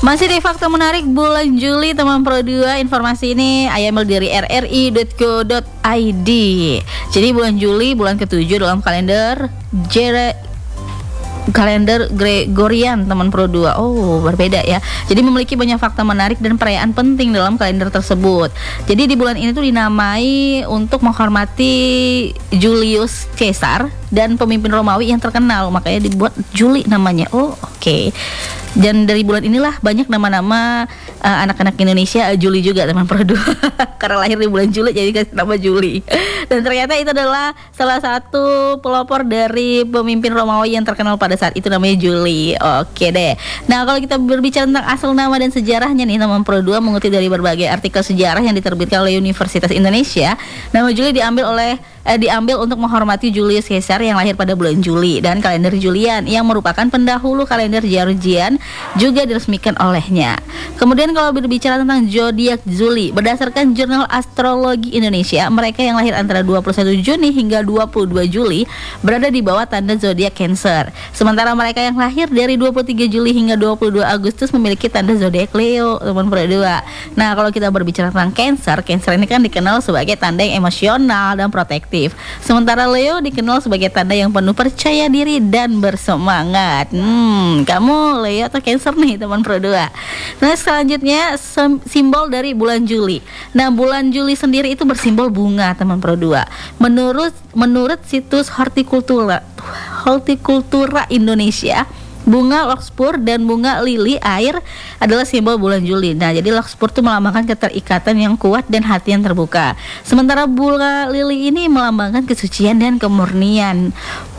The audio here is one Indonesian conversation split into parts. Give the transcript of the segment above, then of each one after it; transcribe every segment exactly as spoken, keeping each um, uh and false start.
Masih di fakta menarik bulan Juli teman Pro dua. Informasi ini I ambil dari r r i dot co dot i d. Jadi bulan Juli bulan ketujuh dalam kalender Jere kalender Gregorian teman Pro dua. Oh, berbeda ya. Jadi memiliki banyak fakta menarik dan perayaan penting dalam kalender tersebut. Jadi di bulan ini tuh dinamai untuk menghormati Julius Caesar dan pemimpin Romawi yang terkenal, makanya dibuat Juli namanya. Oh, oke. Okay. Dan dari bulan inilah banyak nama-nama uh, anak-anak Indonesia uh, Juli juga teman Pro dua. Karena lahir di bulan Juli jadi kasih nama Juli. Dan ternyata itu adalah salah satu pelopor dari pemimpin Romawi yang terkenal pada saat itu, namanya Juli. Oke deh. Nah, kalau kita berbicara tentang asal nama dan sejarahnya nih teman Pro dua, mengutip dari berbagai artikel sejarah yang diterbitkan oleh Universitas Indonesia, nama Juli diambil oleh eh, diambil untuk menghormati Julius Caesar yang lahir pada bulan Juli, dan kalender Julian yang merupakan pendahulu kalender Georgian juga diresmikan olehnya. Kemudian kalau berbicara tentang zodiak Juli, berdasarkan Jurnal Astrologi Indonesia, mereka yang lahir antara dua puluh satu Juni hingga dua puluh dua Juli berada di bawah tanda zodiak Cancer. Sementara mereka yang lahir dari dua puluh tiga Juli hingga dua puluh dua Agustus memiliki tanda zodiak Leo, teman Pro dua. Nah, kalau kita berbicara tentang Cancer, Cancer ini kan dikenal sebagai tanda yang emosional dan protektif. Sementara Leo dikenal sebagai tanda yang penuh percaya diri dan bersemangat. Hmm, kamu Leo atau Cancer nih teman Pro dua. Nah, selanjutnya simbol dari bulan Juli. Nah, bulan Juli sendiri itu bersimbol bunga teman Pro dua. Menurut menurut situs Hortikultura Hortikultura Indonesia, bunga larkspur dan bunga lili air adalah simbol bulan Juli. Nah, jadi larkspur itu melambangkan keterikatan yang kuat dan hati yang terbuka. Sementara bunga lili ini melambangkan kesucian dan kemurnian.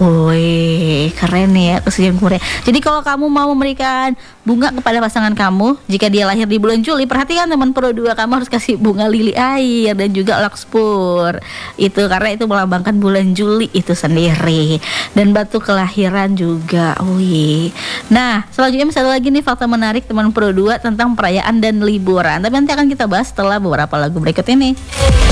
Woi, keren ya, kesucian kemurnian. Jadi kalau kamu mau memberikan bunga kepada pasangan kamu, jika dia lahir di bulan Juli, perhatikan teman Pro dua, kamu harus kasih bunga lili air dan juga larkspur. Itu karena itu melambangkan bulan Juli itu sendiri. Dan batu kelahiran juga. Wih. Nah, selanjutnya masih ada lagi nih fakta menarik teman Pro dua tentang perayaan dan liburan. Tapi nanti akan kita bahas setelah beberapa lagu berikut ini.